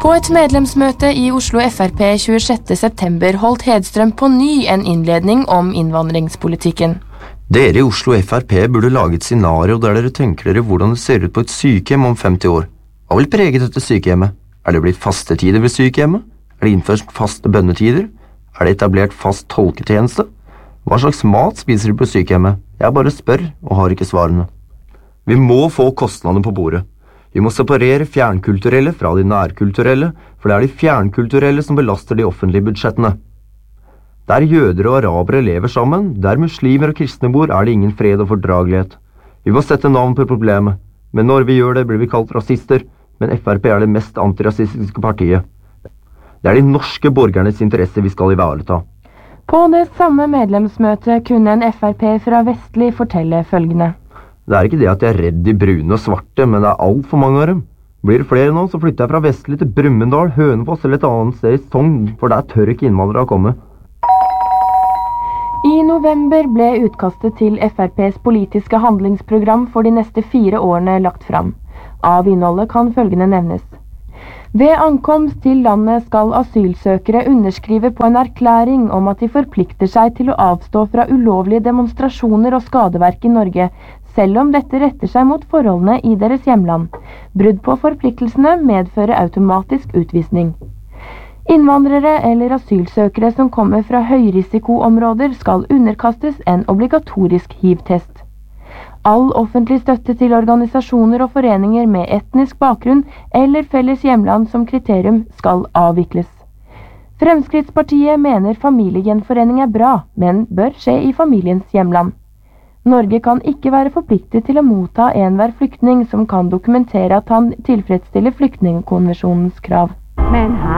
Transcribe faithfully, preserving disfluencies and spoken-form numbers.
På et medlemsmøte i Oslo F R P tjuesjette september holdt Hedstrøm på ny en innledning om innvandringspolitikken. Dere i Oslo F R P burde lage et scenario der dere tenker dere hvordan det ser ut på et sykehjem om femti år. Hva vil prege dette sykehjemmet? Er det blitt faste tider ved sykehjemmet? Er det innført faste bønnetider? Er det etablert fast tolketjeneste? Hva slags mat spiser de på sykehjemmet? Jeg bare spør og har ikke svarene. Vi må få kostnadene på bordet. Vi må separere fjernkulturelle fra de nærkulturelle, for det er de fjernkulturelle som belaster de offentlige budsjettene. Der jøder og arabere lever sammen, der muslimer og kristne bor, er det ingen fred og fordragelighet. Vi må sette navn på problemet, men når vi gjør det blir vi kalt rasister, men F R P er det mest antirasistiske partiet. Det er de norske borgernes interesse vi skal ivareta. På det samme medlemsmøtet kunne en F R P fra Vestli fortelle følgende. Det er ikke det at jeg er redd de brune og svarte, men det er alt for mange av dem. Blir det flere nå, så flytter jeg fra Vestli til Brumunddal, Hønefoss eller et annet sted i Sogn, for der tør ikke innvandrere å komme. I november ble utkastet til F R P's politiske handlingsprogram for de neste fire årene lagt fram. Av innholdet kan følgende nevnes. Ved ankomst til landet skal asylsøkere underskrive på en erklæring om at de forplikter seg til å avstå fra ulovlige demonstrasjoner og skadeverk i Norge, selv om dette retter seg mot forholdene i deres hjemland. Brudd på forpliktelsene medfører automatisk utvisning. Innvandrere eller asylsøkere som kommer fra høyrisikoområder skal underkastes en obligatorisk H I V-test. All offentlig støtte til organisasjoner og foreninger med etnisk bakgrunn eller felles hjemland som kriterium skal avvikles. Fremskrittspartiet mener familiegjenforening er bra, men bør skje i familiens hjemland. Norge kan ikke være forpliktet til å motta enhver flyktning som kan dokumentere at han tilfredsstiller flyktningkonvensjonens krav. Men